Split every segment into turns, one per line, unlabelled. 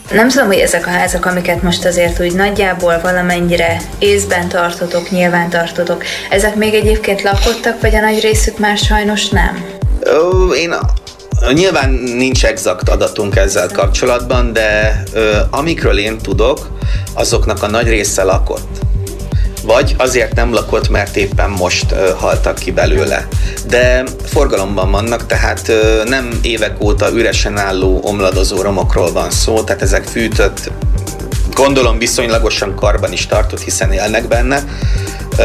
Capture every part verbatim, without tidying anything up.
Nem tudom, hogy ezek a házak, amiket most azért úgy nagyjából valamennyire észben tartotok, nyilván tartotok, ezek még egyébként lakottak, vagy a nagy részük már sajnos nem?
Ó, én nyilván nincs exakt adatunk ezzel kapcsolatban, de ö, amikről én tudok, azoknak a nagy része lakott. Vagy azért nem lakott, mert éppen most ö, haltak ki belőle. De forgalomban vannak, tehát ö, nem évek óta üresen álló, omladozó romokról van szó, tehát ezek fűtött, gondolom viszonylagosan karban is tartott, hiszen élnek benne. Ö,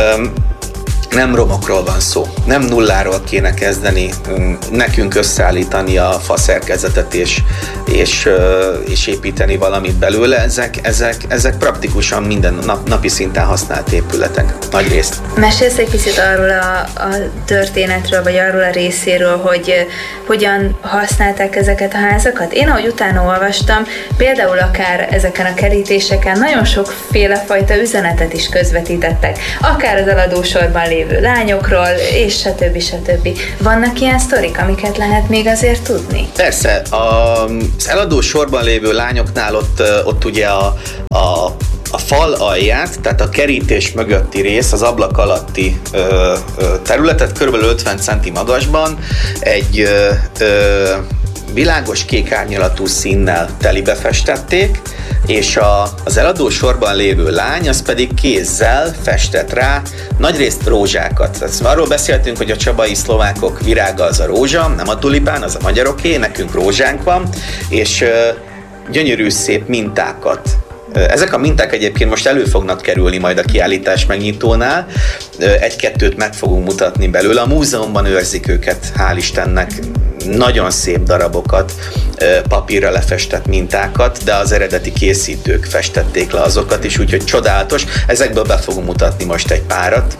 Nem romokról van szó, nem nulláról kéne kezdeni, nekünk összeállítani a faszerkezetet és, és, és építeni valamit belőle. Ezek, ezek, ezek praktikusan minden nap, napi szinten használt épületek, nagy részt.
Mesélsz egy picit arról a, a történetről, vagy arról a részéről, hogy hogyan használták ezeket a házakat? Én, ahogy utána olvastam, például akár ezeken a kerítéseken nagyon sokféle fajta üzenetet is közvetítettek, akár az eladósorban lévő lányokról, és stb. stb. Vannak ilyen sztorik, amiket lehet még azért tudni?
Persze, az eladó sorban lévő lányoknál ott, ott ugye a, a, a fal alját, tehát a kerítés mögötti rész, az ablak alatti ö, ö, területet körülbelül ötven centi magasban egy ö, ö, világos kék árnyalatú színnel telibe festették, és a, az eladó sorban lévő lány az pedig kézzel festett rá nagyrészt rózsákat. Tehát arról beszéltünk, hogy a csabai szlovákok virága az a rózsa, nem a tulipán, az a magyaroké, nekünk rózsánk van, és ö, gyönyörű szép mintákat. Ezek a minták egyébként most elő fognak kerülni majd a kiállítás megnyitónál, egy-kettőt meg fogunk mutatni belőle, a múzeumban őrzik őket, hál' Istennek, nagyon szép darabokat, papírra lefestett mintákat, de az eredeti készítők festették le azokat is, úgyhogy csodálatos, ezekből be fogunk mutatni most egy párat.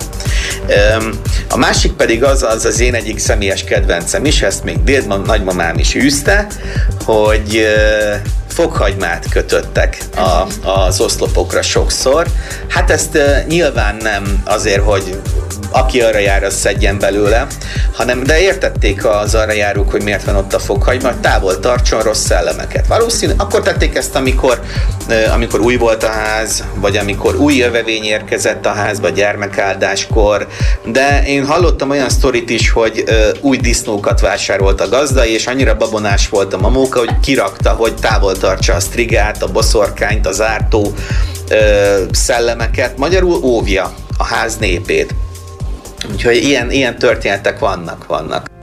A másik pedig az, az az én egyik személyes kedvencem is, ezt még déd nagymamám is űzte, hogy fokhagymát kötöttek a, az oszlopokra sokszor. Hát ezt uh, nyilván nem azért, hogy aki arra jár, az szedjen belőle, hanem de értették az arra járók, hogy miért van ott a fokhagyma, hogy távol tartson rossz szellemeket. Valószínű, akkor tették ezt, amikor, uh, amikor új volt a ház, vagy amikor új jövevény érkezett a házba gyermekáldáskor, de én hallottam olyan sztorit is, hogy uh, új disznókat vásárolt a gazda, és annyira babonás volt a mamóka, hogy kirakta, hogy távol tartsa a strigát, a boszorkányt, az ártó ö, szellemeket, magyarul óvja a ház népét. Úgyhogy ilyen, ilyen történetek vannak, vannak.